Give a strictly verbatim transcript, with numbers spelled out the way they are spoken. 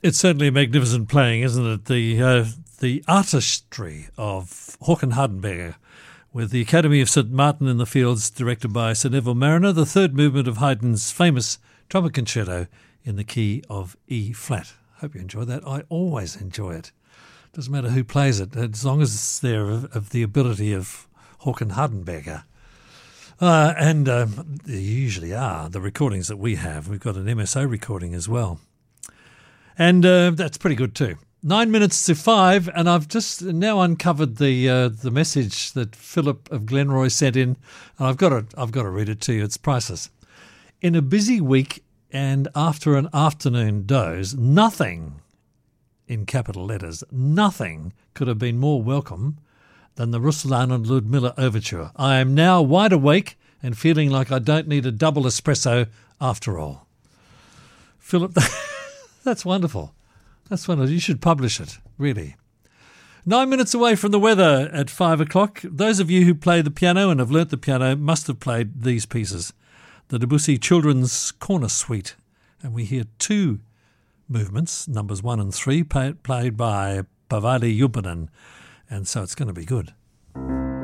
It's certainly a magnificent playing, isn't it? The uh, the artistry of Håkan Hardenberger with the Academy of Saint Martin in the Fields, directed by Sir Neville Mariner, the third movement of Haydn's famous trumpet concerto in the key of E flat. Hope you enjoy that. I always enjoy it. Doesn't matter who plays it, as long as it's there of, of the ability of Håkan Hardenberger. Uh, and um, there usually are, the recordings that we have. We've got an M S O recording as well. And uh, that's pretty good too. Nine minutes to five, and I've just now uncovered the uh, the message that Philip of Glenroy sent in, and I've got to I've got to read it to you. It's priceless. In a busy week and after an afternoon doze, nothing, in capital letters, nothing could have been more welcome than the Ruslan and Ludmilla overture. I am now wide awake and feeling like I don't need a double espresso after all. Philip, that's wonderful. That's wonderful. You should publish it, really. Nine minutes away from the weather at five o'clock. Those of you who play the piano and have learnt the piano must have played these pieces. The Debussy Children's Corner Suite. And we hear two movements, numbers one and three, played by Paavali Jumpanen. And so it's going to be good.